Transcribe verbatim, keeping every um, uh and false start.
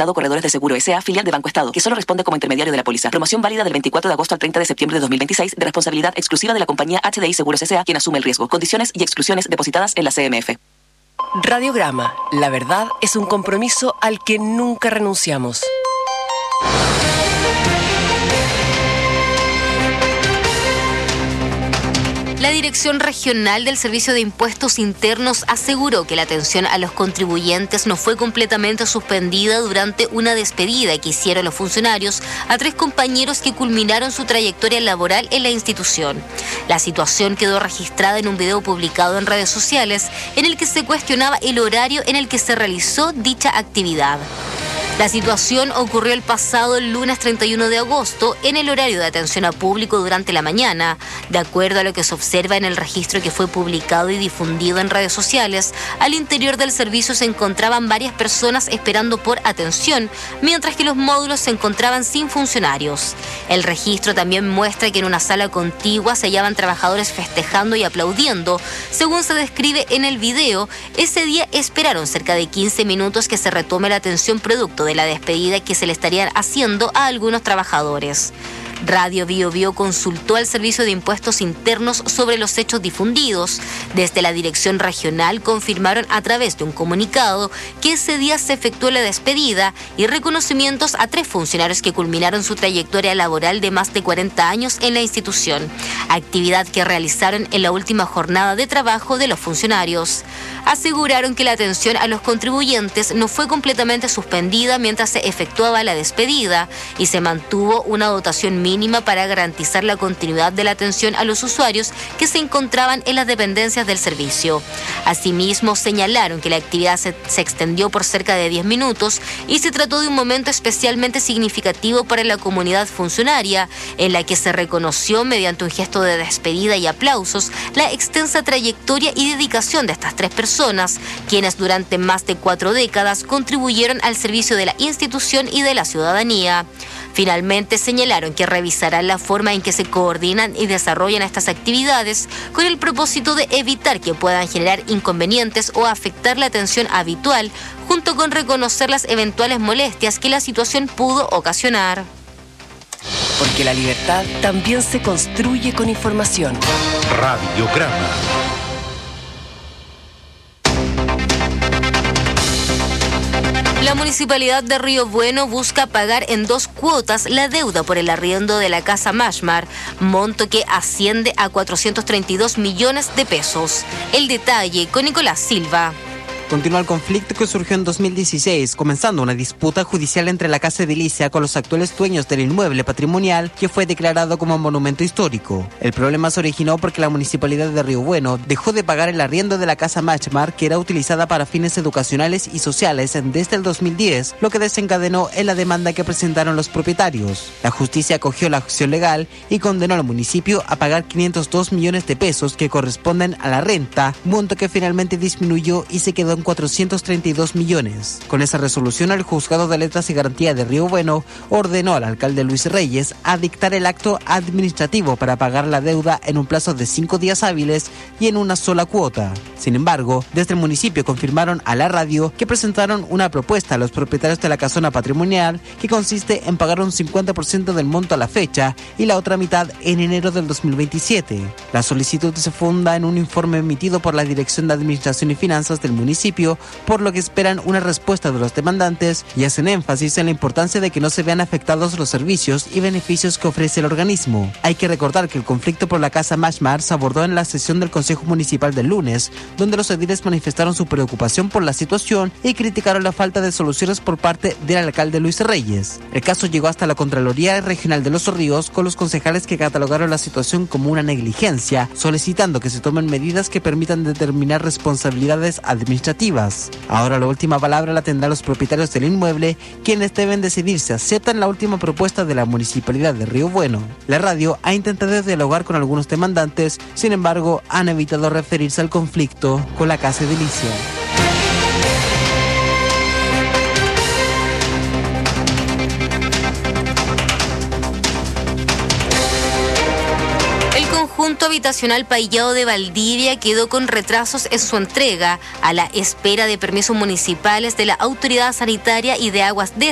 Estado Corredores de Seguro S A, filial de Banco Estado, que solo responde como intermediario de la póliza. Promoción válida del veinticuatro de agosto al treinta de septiembre de dos mil veintiséis, de responsabilidad exclusiva de la compañía H D I Seguros S A, quien asume el riesgo. Condiciones y exclusiones depositadas en la C M F. Radiograma. La verdad es un compromiso al que nunca renunciamos. La Dirección Regional del Servicio de Impuestos Internos aseguró que la atención a los contribuyentes no fue completamente suspendida durante una despedida que hicieron los funcionarios a tres compañeros que culminaron su trayectoria laboral en la institución. La situación quedó registrada en un video publicado en redes sociales en el que se cuestionaba el horario en el que se realizó dicha actividad. La situación ocurrió el pasado lunes treinta y uno de agosto en el horario de atención a público durante la mañana. De acuerdo a lo que se observa en el registro que fue publicado y difundido en redes sociales, al interior del servicio se encontraban varias personas esperando por atención, mientras que los módulos se encontraban sin funcionarios. El registro también muestra que en una sala contigua se hallaban trabajadores festejando y aplaudiendo. Según se describe en el video, ese día esperaron cerca de quince minutos que se retome la atención producto de la despedida que se le estarían haciendo a algunos trabajadores. Radio Bio Bio consultó al Servicio de Impuestos Internos sobre los hechos difundidos. Desde la Dirección Regional confirmaron a través de un comunicado que ese día se efectuó la despedida y reconocimientos a tres funcionarios que culminaron su trayectoria laboral de más de cuarenta años en la institución, actividad que realizaron en la última jornada de trabajo de los funcionarios. Aseguraron que la atención a los contribuyentes no fue completamente suspendida mientras se efectuaba la despedida y se mantuvo una dotación mínima mínima para garantizar la continuidad de la atención a los usuarios que se encontraban en las dependencias del servicio. Asimismo, señalaron que la actividad se, se extendió por cerca de diez minutos y se trató de un momento especialmente significativo para la comunidad funcionaria, en la que se reconoció mediante un gesto de despedida y aplausos la extensa trayectoria y dedicación de estas tres personas, quienes durante más de cuatro décadas contribuyeron al servicio de la institución y de la ciudadanía. Finalmente, señalaron que revisarán la forma en que se coordinan y desarrollan estas actividades con el propósito de evitar que puedan generar inconvenientes o afectar la atención habitual, junto con reconocer las eventuales molestias que la situación pudo ocasionar. Porque la libertad también se construye con información. Radiograma. La Municipalidad de Río Bueno busca pagar en dos cuotas la deuda por el arriendo de la Casa Mashmar, monto que asciende a cuatrocientos treinta y dos millones de pesos. El detalle con Nicolás Silva. Continúa el conflicto que surgió en dos mil dieciséis, comenzando una disputa judicial entre la Casa Edilicia con los actuales dueños del inmueble patrimonial que fue declarado como monumento histórico. El problema se originó porque la Municipalidad de Río Bueno dejó de pagar el arriendo de la Casa Mashmar, que era utilizada para fines educacionales y sociales desde el dos mil diez, lo que desencadenó en la demanda que presentaron los propietarios. La justicia acogió la acción legal y condenó al municipio a pagar quinientos dos millones de pesos que corresponden a la renta, monto que finalmente disminuyó y se quedó en cuatrocientos treinta y dos millones. Con esa resolución, el Juzgado de Letras y Garantía de Río Bueno ordenó al alcalde Luis Reyes a dictar el acto administrativo para pagar la deuda en un plazo de cinco días hábiles y en una sola cuota. Sin embargo, desde el municipio confirmaron a la radio que presentaron una propuesta a los propietarios de la casona patrimonial que consiste en pagar un cincuenta por ciento del monto a la fecha y la otra mitad en enero del dos mil veintisiete. La solicitud se funda en un informe emitido por la Dirección de Administración y Finanzas del municipio, por lo que esperan una respuesta de los demandantes y hacen énfasis en la importancia de que no se vean afectados los servicios y beneficios que ofrece el organismo. Hay que recordar que el conflicto por la Casa Mashmar se abordó en la sesión del Consejo Municipal del lunes, donde los ediles manifestaron su preocupación por la situación y criticaron la falta de soluciones por parte del alcalde Luis Reyes. El caso llegó hasta la Contraloría Regional de Los Ríos, con los concejales que catalogaron la situación como una negligencia, solicitando que se tomen medidas que permitan determinar responsabilidades administrativas. Ahora la última palabra la tendrán los propietarios del inmueble, quienes deben decidir si aceptan la última propuesta de la Municipalidad de Río Bueno. La radio ha intentado dialogar con algunos demandantes, sin embargo, han evitado referirse al conflicto con la Casa Edilicia. El conjunto habitacional Paillao de Valdivia quedó con retrasos en su entrega a la espera de permisos municipales de la Autoridad Sanitaria y de Aguas de